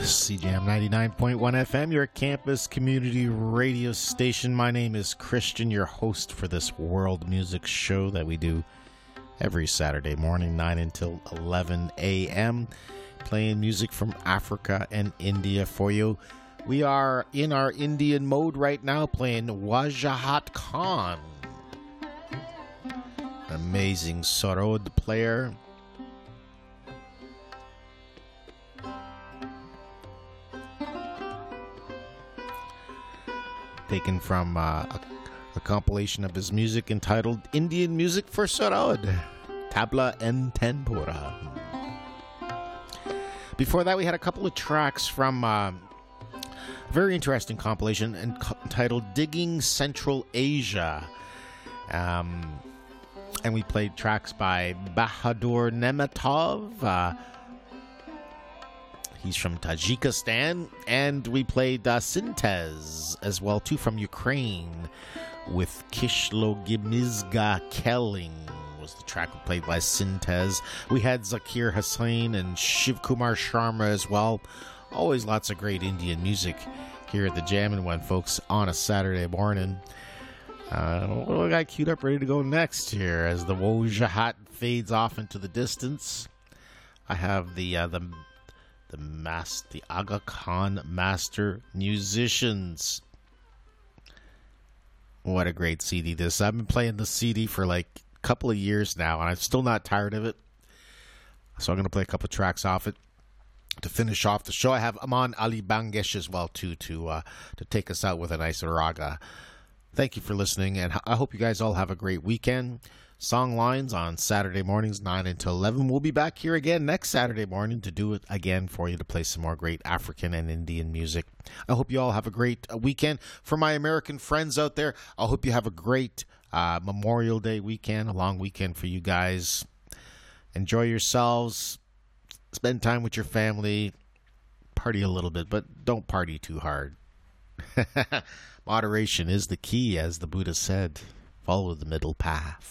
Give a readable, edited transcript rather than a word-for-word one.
CJAM 99.1 FM, your campus community radio station. My name is Christian, your host for this world music show that we do every Saturday morning, 9 until 11 a.m., playing music from Africa and India for you. We are in our Indian mode right now, playing Wajahat Khan, amazing Sarod player. Taken from a compilation of his music entitled Indian Music for Sarod, Tabla and Tanpura. Before that, we had a couple of tracks from a very interesting compilation entitled Digging Central Asia. And we played tracks by Bahadur Nemetov. He's from Tajikistan, and we played Syntez as well, too, from Ukraine, with Kishlo Gimizga Kelling was the track we played by Syntez. We had Zakir Hussain and Shiv Kumar Sharma as well. Always lots of great Indian music here at the Jammin' One, folks, on a Saturday morning. What do I got queued up ready to go next here as the Wajahat fades off into the distance? I have the Aga Khan Master Musicians. What a great CD this. I've been playing the CD for like a couple of years now, and I'm still not tired of it. So I'm going to play a couple of tracks off it to finish off the show. I have Aman Ali Bangesh as well, too, to take us out with a nice raga. Thank you for listening, and I hope you guys all have a great weekend. Song lines on Saturday mornings, 9 until 11. We'll be back here again next Saturday morning to do it again for you, to play some more great African and Indian music. I hope you all have a great weekend. For my American friends out there, I hope you have a great Memorial Day weekend, a long weekend for you guys. Enjoy yourselves. Spend time with your family. Party a little bit, but don't party too hard. Moderation is the key, as the Buddha said. Follow the middle path.